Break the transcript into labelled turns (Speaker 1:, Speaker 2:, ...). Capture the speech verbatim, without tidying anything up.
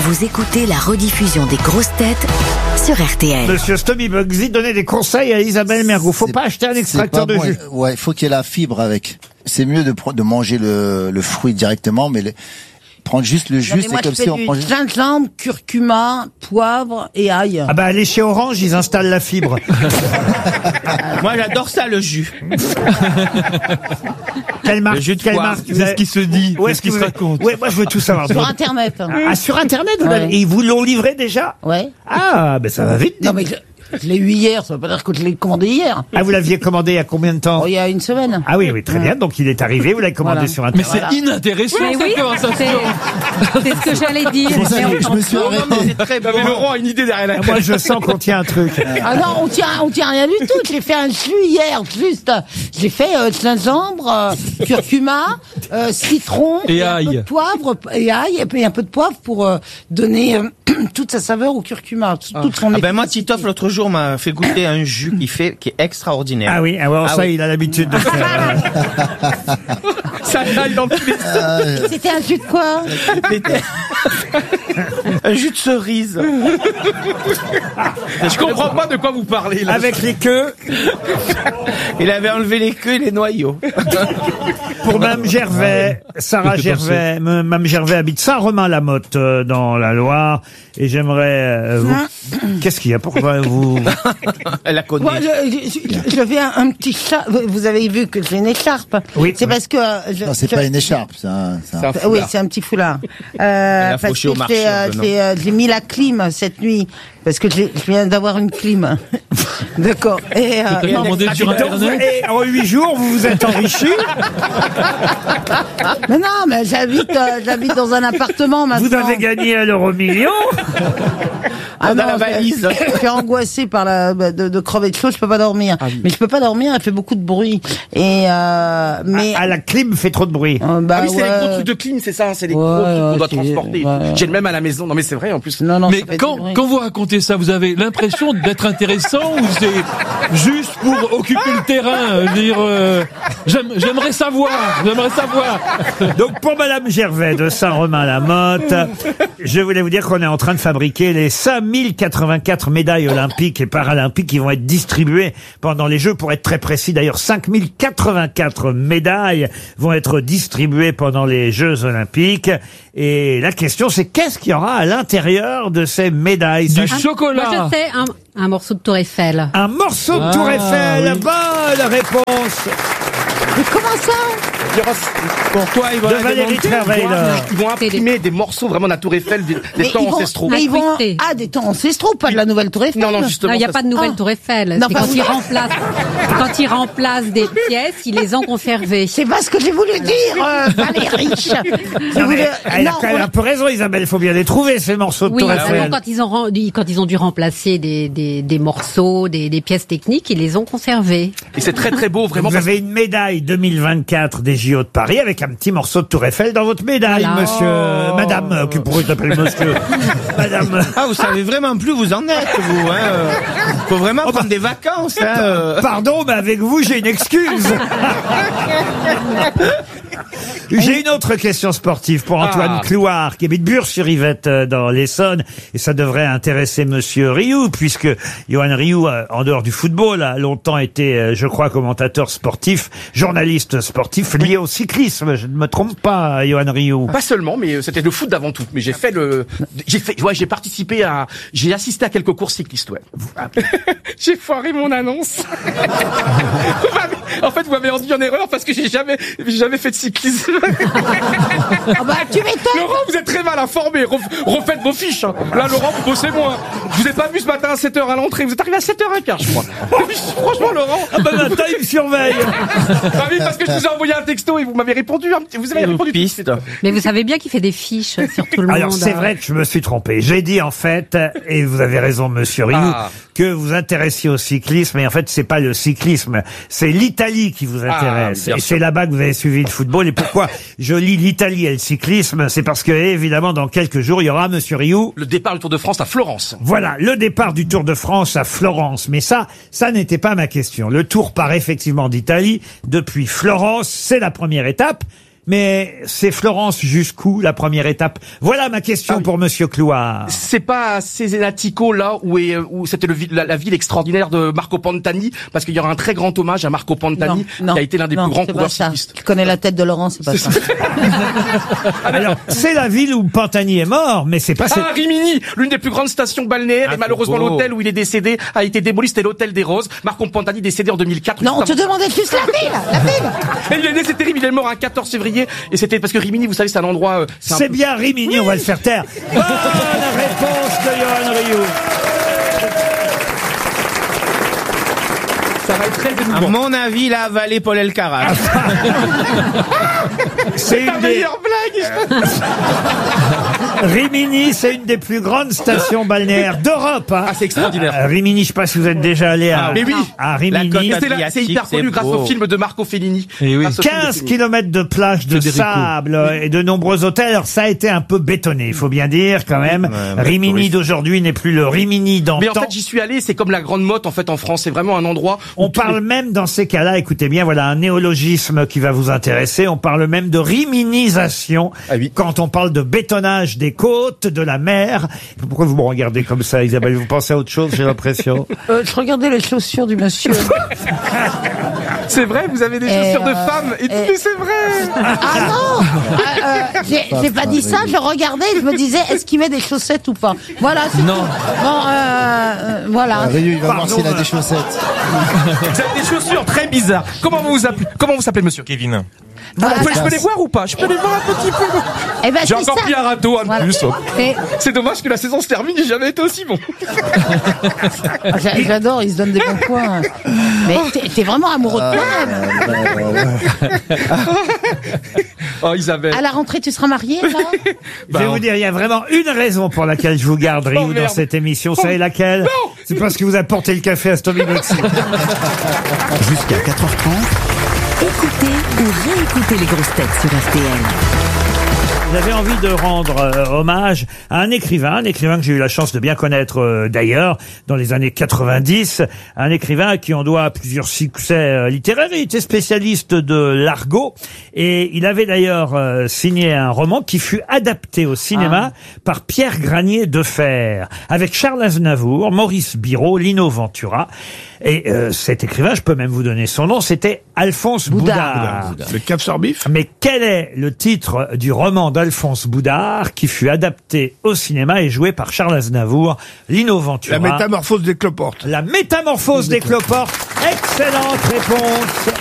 Speaker 1: Vous écoutez la rediffusion des grosses têtes sur R T L.
Speaker 2: Monsieur Stomy Bugsy donnait des conseils à Isabelle Mergo. Faut
Speaker 3: C'est-
Speaker 2: pas acheter un
Speaker 3: c'est
Speaker 2: extracteur
Speaker 3: pas
Speaker 2: de
Speaker 3: bon.
Speaker 2: jus.
Speaker 3: Ouais, il faut qu'il y ait la fibre avec. C'est mieux de, pre- de manger le, le fruit directement, mais le- prendre juste le
Speaker 4: Non,
Speaker 3: jus,
Speaker 4: mais
Speaker 3: c'est
Speaker 4: moi,
Speaker 3: comme
Speaker 4: je
Speaker 3: si
Speaker 4: fais
Speaker 3: on
Speaker 4: du
Speaker 3: prend juste...
Speaker 4: gingembre, curcuma, poivre et ail.
Speaker 2: Ah bah allez chez Orange, ils installent la fibre.
Speaker 5: Moi, j'adore ça, le jus.
Speaker 2: Quelle marque,
Speaker 5: Le jus de
Speaker 2: quelle
Speaker 5: poire.
Speaker 2: marque vous
Speaker 6: C'est
Speaker 2: avez-
Speaker 6: ce qui se dit,
Speaker 2: Où
Speaker 6: c'est
Speaker 2: est-ce
Speaker 6: ce qui
Speaker 2: que
Speaker 6: se
Speaker 2: vous-
Speaker 6: raconte.
Speaker 2: Ouais, moi je veux tout savoir.
Speaker 4: Sur Internet.
Speaker 2: Ah, sur Internet, vous l'avez-
Speaker 4: Ouais.
Speaker 2: et ils vous l'ont livré déjà?
Speaker 4: Ouais.
Speaker 2: Ah, ben ça va vite.
Speaker 4: Non, mais je, je l'ai eu hier, ça veut pas dire que je l'ai commandé hier.
Speaker 2: Ah, vous l'aviez commandé il y a combien de temps?
Speaker 4: Oh, il y a une semaine.
Speaker 2: Ah oui, oui, très bien. Donc il est arrivé, vous l'avez commandé
Speaker 4: Voilà.
Speaker 2: sur
Speaker 6: Mais
Speaker 2: Internet.
Speaker 6: c'est
Speaker 4: Voilà.
Speaker 6: inintéressant
Speaker 7: Mais
Speaker 6: cette
Speaker 7: oui,
Speaker 6: conversation.
Speaker 7: c'est c'est ce que j'allais dire.
Speaker 3: C'est pour ça
Speaker 7: mais
Speaker 3: que
Speaker 7: on
Speaker 3: je me suis
Speaker 7: t'entend.
Speaker 3: arrêté.
Speaker 5: C'est très bon.
Speaker 6: Mais Laurent a une idée derrière la
Speaker 2: Ah,
Speaker 6: tête.
Speaker 2: moi je sens qu'on tient un truc.
Speaker 4: Ah non, on tient, on tient rien du tout. J'ai fait un jus hier, juste. J'ai fait euh, gingembre, euh, curcuma, euh, citron,
Speaker 6: Et
Speaker 4: un peu
Speaker 6: ail.
Speaker 4: de poivre et ail, et puis un peu de poivre pour euh, donner euh, toute sa saveur au curcuma, toute son
Speaker 5: Ah ben moi,
Speaker 4: efficacité.
Speaker 5: Titoff, l'autre jour, m'a fait goûter un jus qui fait, qui est extraordinaire.
Speaker 2: Ah oui, alors
Speaker 5: Ah
Speaker 2: ça
Speaker 5: oui.
Speaker 2: il a l'habitude de faire.
Speaker 5: Ça aille dans tous les sens.
Speaker 4: C'était un jus de quoi?
Speaker 5: C'était- Un jus de cerise.
Speaker 6: Je comprends pas de quoi vous parlez là.
Speaker 2: Avec les queues,
Speaker 5: Il avait enlevé les queues et les noyaux.
Speaker 2: pour Mme Gervais, Sarah
Speaker 6: Qu'est-ce que t'en
Speaker 2: Gervais, M- Mme Gervais habite Saint-Romain-la-Motte euh, dans la Loire, et j'aimerais euh, vous... Qu'est-ce qu'il y a? Pourquoi vous...
Speaker 5: Elle a connu.
Speaker 4: Moi, je, je, je fais un, un petit chat. Vous avez vu que j'ai une écharpe.
Speaker 2: Oui.
Speaker 4: C'est parce que. euh, je-
Speaker 3: Non, c'est
Speaker 4: je-
Speaker 3: pas une écharpe, c'est un... c'est un-
Speaker 5: C'est un
Speaker 4: Oui,
Speaker 5: foulard.
Speaker 4: c'est un petit foulard.
Speaker 5: Elle
Speaker 4: Euh,
Speaker 5: a
Speaker 4: parce
Speaker 5: fauché
Speaker 4: que
Speaker 5: au marché,
Speaker 4: j'ai, euh,
Speaker 5: un peu, non
Speaker 4: j'ai, euh, j'ai mis la clim cette nuit parce que j'ai- je viens d'avoir une clim. D'accord. Et euh,
Speaker 6: T'as
Speaker 4: non,
Speaker 6: commandé sur
Speaker 2: Donc,
Speaker 6: Internet.
Speaker 2: et en huit jours, vous vous êtes enrichi.
Speaker 4: mais non, mais j'habite, euh, j'habite dans un appartement maintenant.
Speaker 2: Vous avez gagné à l'euro million.
Speaker 4: Ah
Speaker 5: dans
Speaker 4: non,
Speaker 5: la valise.
Speaker 4: Je je suis angoissée par la de, de crever de chaud. Je peux pas dormir. Mais je peux pas dormir. Elle fait beaucoup de bruit. Et euh, mais
Speaker 2: Ah, la clim fait trop de bruit.
Speaker 4: euh, bah,
Speaker 8: Ah oui, c'est
Speaker 4: ouais.
Speaker 8: les gros trucs de clim, c'est ça, c'est les
Speaker 4: Ouais,
Speaker 8: gros trucs qu'on
Speaker 4: ouais,
Speaker 8: doit
Speaker 4: c'est-
Speaker 8: transporter.
Speaker 4: ouais.
Speaker 8: J'ai le même à la maison. Non mais c'est vrai en plus.
Speaker 4: Non, non.
Speaker 6: Mais
Speaker 4: ça fait
Speaker 6: quand,
Speaker 4: du bruit.
Speaker 6: quand vous racontez ça, vous avez l'impression d'être intéressant ou c'est juste pour occuper le terrain? Je veux dire, euh, j'aime- j'aimerais savoir, j'aimerais savoir.
Speaker 2: Donc pour Madame Gervais de Saint-Romain-la-Motte, je voulais vous dire qu'on est en train de fabriquer les cinq mille quatre-vingt-quatre médailles olympiques et paralympiques qui vont être distribuées pendant les Jeux. Pour être très précis, d'ailleurs, cinq mille quatre-vingt-quatre médailles vont être distribuées pendant les Jeux olympiques. Et la question, c'est qu'est-ce qu'il y aura à l'intérieur de ces médailles?
Speaker 6: Du
Speaker 2: Ça-
Speaker 6: chocolat.
Speaker 7: Moi, je sais, un, un morceau de Tour Eiffel.
Speaker 2: Un morceau de
Speaker 6: Ah,
Speaker 2: Tour Eiffel.
Speaker 6: oui.
Speaker 2: Bonne réponse
Speaker 4: Mais comment ça?
Speaker 8: Il y aura-
Speaker 5: Pourquoi ils vont
Speaker 2: de
Speaker 5: la
Speaker 2: Valérie
Speaker 5: démonter?
Speaker 2: Trierweiler.
Speaker 8: Ils vont imprimer des morceaux vraiment de la Tour Eiffel, des, des
Speaker 4: Mais
Speaker 8: temps
Speaker 4: ils vont-
Speaker 8: ancestraux.
Speaker 4: Mais ils vont
Speaker 7: Attristé.
Speaker 4: ah des temps ancestraux, pas de la nouvelle Tour Eiffel.
Speaker 8: Non, non, justement.
Speaker 7: Non, il n'y a
Speaker 8: ça-
Speaker 7: pas de nouvelle
Speaker 4: Ah.
Speaker 7: Tour Eiffel.
Speaker 4: Non,
Speaker 7: C'est
Speaker 4: pas
Speaker 7: quand
Speaker 4: oui.
Speaker 7: ils remplacent, quand ils remplacent des pièces, ils les ont conservées.
Speaker 4: C'est pas ce que j'ai voulu dire, euh, Valérie. Je
Speaker 2: Non, mais
Speaker 4: voulais-
Speaker 2: elle a
Speaker 4: non,
Speaker 2: quand même
Speaker 4: on-
Speaker 2: un peu raison, Isabelle. Il faut bien les trouver, ces morceaux de
Speaker 7: Oui,
Speaker 2: Tour
Speaker 7: alors
Speaker 2: Eiffel.
Speaker 7: quand ils ont rendu, quand ils ont dû remplacer des, des, des morceaux, des, des pièces techniques, ils les ont conservées.
Speaker 8: Et c'est très très beau, vraiment.
Speaker 2: Vous avez une médaille deux mille vingt-quatre des J O de Paris avec un petit morceau de Tour Eiffel dans votre médaille,
Speaker 7: Voilà.
Speaker 2: monsieur,
Speaker 8: Oh.
Speaker 2: madame, euh, qui pourrait t'appeler monsieur, madame.
Speaker 5: Ah, vous savez vraiment plus où vous en êtes, vous. Hein. euh. Faut vraiment prendre des vacances. Hein. euh.
Speaker 2: Pardon, mais avec vous, j'ai une excuse. J'ai une autre question sportive pour Antoine
Speaker 8: Ah.
Speaker 2: Clouard, qui habite Bure-sur-Yvette euh, dans l'Essonne, et ça devrait intéresser monsieur Rioux, puisque Johan Rioux, euh, en dehors du football, a longtemps été, euh, je crois, commentateur sportif, journaliste sportif lié au cyclisme. Je ne me trompe pas, Johan Rioux.
Speaker 8: Pas seulement, mais c'était le foot d'avant tout. Mais j'ai fait le, j'ai fait, ouais, j'ai participé à, j'ai assisté à quelques courses cyclistes, ouais. J'ai foiré mon annonce. En fait, vous m'avez induit en erreur parce que j'ai jamais, j'ai jamais fait de cyclisme.
Speaker 4: Ah bah tu m'étonnes.
Speaker 8: Laurent, vous êtes très mal informé. Ref- refaites vos fiches. hein. Là, Laurent, vous bossez moins. Je vous ai pas vu ce matin à sept heures à l'entrée. Vous êtes arrivé à sept heures quinze, je crois. Franchement, Laurent.
Speaker 2: Ah ben maintenant, il me surveille.
Speaker 8: Ah oui, parce que je vous ai envoyé un texto et vous m'avez répondu. un petit- Vous avez
Speaker 5: Et vos
Speaker 8: répondu.
Speaker 5: pistes.
Speaker 7: Mais vous savez bien qu'il fait des fiches sur tout le
Speaker 2: Alors
Speaker 7: monde.
Speaker 2: c'est vrai que je me suis trompé. J'ai dit en fait, et vous avez raison monsieur Rioux,
Speaker 8: Ah.
Speaker 2: que vous intéressiez au cyclisme, et en fait c'est pas le cyclisme, c'est l'Italie qui vous intéresse.
Speaker 8: Ah, bien
Speaker 2: et
Speaker 8: sûr.
Speaker 2: c'est là-bas que vous avez suivi le football. Et pourquoi je lis l'Italie et le cyclisme, c'est parce que évidemment dans quelques jours il y aura monsieur Rioux.
Speaker 8: Le départ du Tour de France à Florence.
Speaker 2: Voilà, le départ du Tour de France à Florence. Mais ça, ça n'était pas ma question. Le Tour part effectivement d'Italie depuis Florence, c'est la première étape. Mais c'est Florence jusqu'où, la première étape? Voilà ma question
Speaker 8: Ah oui.
Speaker 2: pour Monsieur Clouard.
Speaker 8: C'est pas Cesenatico là où est où c'était le vi- la, la ville extraordinaire de Marco Pantani, parce qu'il y aura un très grand hommage à Marco Pantani
Speaker 4: Non, non,
Speaker 8: qui a été l'un des
Speaker 4: non,
Speaker 8: plus grands
Speaker 4: c'est
Speaker 8: coureurs
Speaker 4: pas ça.
Speaker 8: cyclistes.
Speaker 4: Tu connais la tête de Laurent, c'est pas ça.
Speaker 2: Alors, c'est la ville où Pantani est mort, mais c'est pas...
Speaker 8: Ah, Rimini, l'une des plus grandes stations balnéaires,
Speaker 5: Ah,
Speaker 8: et malheureusement
Speaker 5: c'est beau.
Speaker 8: l'hôtel où il est décédé a été démoli, c'était l'hôtel des Roses. Marco Pantani décédé en deux mille quatre.
Speaker 4: Non, on te
Speaker 8: juste avant-
Speaker 4: demandait juste la ville, la ville.
Speaker 8: Et il est né, c'est terrible, il est mort un quatorze février, et c'était parce que Rimini, vous savez, c'est un endroit... euh, un
Speaker 2: C'est
Speaker 8: peu-
Speaker 2: bien Rimini, on va le faire taire. Bonne réponse de Johan Rioux.
Speaker 8: Ça va être très
Speaker 5: À
Speaker 8: émouvant.
Speaker 5: mon avis, il a avalé Paul Elkarat.
Speaker 2: C'est
Speaker 8: La
Speaker 2: une des...
Speaker 8: meilleure blague.
Speaker 2: Rimini, c'est une des plus grandes stations balnéaires d'Europe. Hein.
Speaker 8: Ah, c'est extraordinaire.
Speaker 2: Euh, Rimini, je sais pas si vous êtes déjà allé à,
Speaker 5: Ah,
Speaker 8: mais oui.
Speaker 2: à
Speaker 5: La
Speaker 2: Rimini.
Speaker 5: côte
Speaker 8: C'est là- c'est hyper
Speaker 5: Adriatique,
Speaker 8: connu
Speaker 5: c'est
Speaker 8: grâce
Speaker 5: beau.
Speaker 8: au film de Marco Fellini.
Speaker 6: Eh oui.
Speaker 8: Grâce au film de
Speaker 2: quinze
Speaker 8: Fellini.
Speaker 2: kilomètres de plage de
Speaker 6: Federico.
Speaker 2: sable euh, et de nombreux hôtels. Alors, ça a été un peu bétonné, il faut bien dire quand même.
Speaker 5: mais
Speaker 2: Rimini
Speaker 5: touriste.
Speaker 2: d'aujourd'hui n'est plus le Rimini d'antan.
Speaker 8: Mais en fait, j'y suis allé, c'est comme la Grande Motte en fait en France, c'est vraiment un endroit où
Speaker 2: On
Speaker 8: tous
Speaker 2: parle
Speaker 8: les-
Speaker 2: même dans ces cas-là, écoutez bien, voilà un néologisme qui va vous intéresser. On parle même de riminisation
Speaker 8: Ah oui.
Speaker 2: quand on parle de bétonnage des côtes, de la mer. Pourquoi vous me regardez comme ça, Isabelle? Vous pensez à autre chose, j'ai l'impression.
Speaker 4: Euh, je regardais les chaussures du monsieur.
Speaker 8: C'est vrai, vous avez des
Speaker 4: Et,
Speaker 8: chaussures de
Speaker 4: euh,
Speaker 8: femmes et tout,
Speaker 4: et-
Speaker 8: mais c'est vrai.
Speaker 4: Ah non Ah, euh, J'ai j'ai pas dit ça, je regardais et je me disais, est-ce qu'il met des chaussettes ou pas? Voilà, c'est
Speaker 6: Non.
Speaker 4: tout. Bon, euh, euh, voilà.
Speaker 3: Ryu, il va voir
Speaker 2: Pardon,
Speaker 3: s'il a
Speaker 2: euh,
Speaker 3: des chaussettes.
Speaker 8: Vous avez des chaussures très bizarres. Comment vous vous appelez Comment vous s'appelez, monsieur
Speaker 9: Kevin.
Speaker 8: Ah,
Speaker 4: Voilà.
Speaker 8: je peux les voir ou pas Je peux les voir un petit peu.
Speaker 4: Eh ben,
Speaker 8: J'ai
Speaker 4: c'est
Speaker 8: encore
Speaker 4: ça.
Speaker 8: pris un râteau, un de
Speaker 4: Voilà.
Speaker 8: plus.
Speaker 4: Et-
Speaker 8: C'est dommage que la saison se termine, j'ai jamais été aussi bon.
Speaker 4: Ah, j'a- J'adore, il se donne des bons points. Mais t'es- t'es vraiment amoureux de toi-même.
Speaker 8: Oh, Isabelle.
Speaker 4: À la rentrée, tu seras marié, là?
Speaker 2: Je vais vous dire, il y a vraiment une raison pour laquelle je vous garde, Ryu,
Speaker 8: Oh,
Speaker 2: dans
Speaker 8: merde.
Speaker 2: cette émission. Vous savez laquelle? C'est parce que vous apportez le café à Stomy Boxy.
Speaker 1: Jusqu'à quatre heures trente, écoutez ou réécoutez les grosses têtes sur R T L.
Speaker 2: J'avais envie de rendre euh, hommage à un écrivain, un écrivain que j'ai eu la chance de bien connaître euh, d'ailleurs dans les années quatre-vingt-dix, un écrivain à qui on doit plusieurs succès euh, littéraires. Il était spécialiste de l'argot et il avait d'ailleurs euh, signé un roman qui fut adapté au cinéma par Pierre Granier de Fer avec Charles Aznavour, Maurice Biraud, Lino Ventura. Et euh, cet écrivain, je peux même vous donner son nom, c'était Alphonse Boudard.
Speaker 4: Boudard.
Speaker 9: Le cap sur bif.
Speaker 2: Mais quel est le titre du roman d'Alphonse Boudard qui fut adapté au cinéma et joué par Charles Aznavour, Lino Ventura?
Speaker 9: La métamorphose des cloportes.
Speaker 2: La métamorphose des cloportes. Excellente réponse